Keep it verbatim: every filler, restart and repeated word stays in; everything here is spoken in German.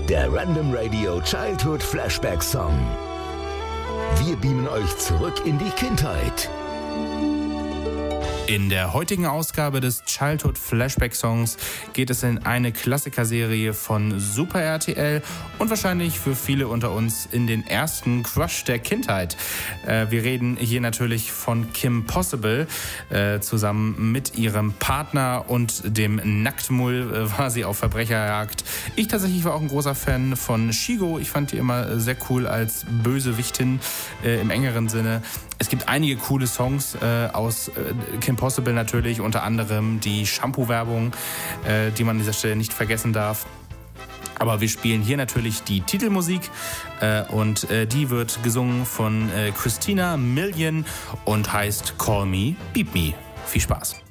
der Random Radio Childhood Flashback Song. Wir beamen euch zurück in die Kindheit. In der heutigen Ausgabe des Childhood Flashback Songs geht es in eine Klassikerserie von Super R T L und wahrscheinlich für viele unter uns in den ersten Crush der Kindheit. Äh, wir reden hier natürlich von Kim Possible. Äh, zusammen mit ihrem Partner und dem Nacktmull äh, war sie auf Verbrecherjagd. Ich tatsächlich war auch ein großer Fan von Shigo. Ich fand die immer sehr cool als Bösewichtin äh, im engeren Sinne. Es gibt einige coole Songs äh, aus äh, Kim Possible natürlich, unter anderem die Shampoo-Werbung, äh, die man an dieser Stelle nicht vergessen darf. Aber wir spielen hier natürlich die Titelmusik äh, und äh, die wird gesungen von äh, Christina Milian und heißt Call Me, Beep Me. Viel Spaß.